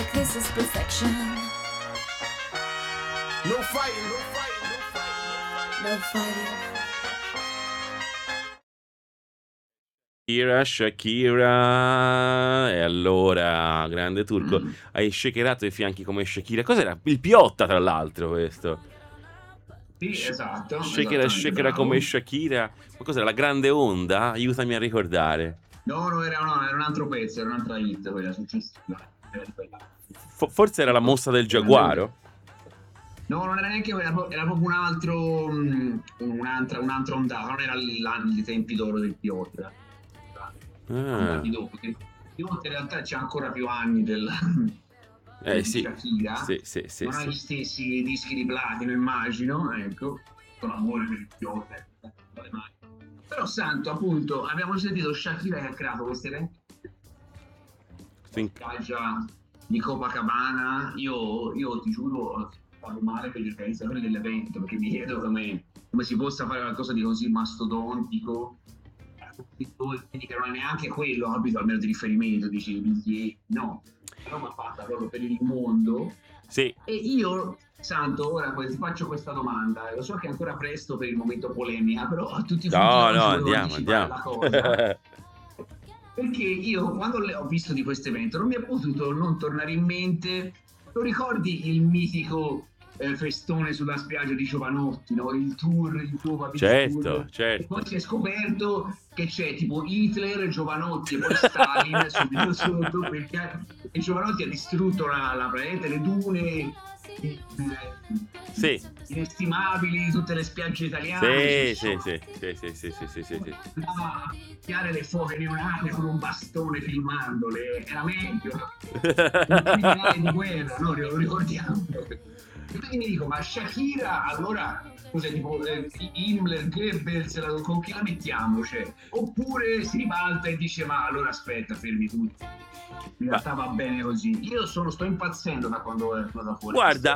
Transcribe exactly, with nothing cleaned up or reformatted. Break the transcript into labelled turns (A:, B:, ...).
A: like this is perfection.
B: No fighting, no fighting, no fighting,
A: No fighting.
C: Shakira, Shakira. E allora, grande turco,
D: Mm.
C: hai shakerato i fianchi come Shakira. Cos'era? Il Piotta, tra l'altro, questo.
D: Sì,
C: Sh-
D: esatto.
C: Shakera,
D: esattamente,
C: shakera
D: bravo.
C: come Shakira. Ma cos'era? La grande onda? Aiutami a ricordare.
D: No, no, era, no, era un altro pezzo, era un'altra hit, quella successiva. Era di quella.
C: Fo- forse era la mossa del giaguaro?
D: No, non era neanche quella, era pro- era proprio un altro, mh, un'altra, un'altra ondata, non era l'anno dei tempi d'oro del Piotra.
C: Ah.
D: Andati dopo, perché il Piotra in realtà c'ha ancora più anni del,
C: Eh
D: di
C: sì.
D: Shakira,
C: Sì, sì, sì,
D: non ha
C: sì.
D: gli stessi dischi di platino, immagino, ecco, con amore per il Piotra. Però santo, appunto, abbiamo sentito Shakira che ha creato queste eventi
C: Think-
D: spiaggia di Copacabana. Io, io ti giuro, parlo male per gli organizzatori dell'evento, perché mi chiedo come, come si possa fare qualcosa di così mastodontico, quindi che non è neanche quello, capito, almeno di riferimento, dici, biglietti, no, è una roba fatta proprio per il mondo.
C: Sì.
D: E io, Santo, ora ti faccio questa domanda, lo so che è ancora presto per il momento polemica, però a tutti i frutti
C: No,
D: non
C: no,
D: ci volevo
C: andiamo,
D: anticipare
C: andiamo.
D: la cosa. Perché io quando le ho visto di questo evento non mi è potuto non tornare in mente, lo ricordi il mitico eh, festone sulla spiaggia di Giovanotti, no? Il tour, il Giova Beach
C: Certo,
D: Tour.
C: certo.
D: E poi si è scoperto che c'è tipo Hitler, Giovanotti e poi Stalin subito sotto, perché e Giovanotti ha distrutto la, la praticamente le dune eh,
C: Sì.
D: inestimabili di tutte le spiagge italiane.
C: Sì, sì, sì, sì, sì, sì, sì, sì, sì.
D: A picchiare le foche neonate con un bastone filmandole era meglio un criminale di guerra, no? Lo ricordiamo. E quindi mi dico, ma Shakira allora cos'è, tipo eh, Himmler, Goebbels, la- con chi la mettiamo? Cioè, oppure si ribalta e dice ma allora aspetta, fermi tutti, in realtà va bene così. Io sono sto impazzendo da quando è da fuori.
C: Guarda,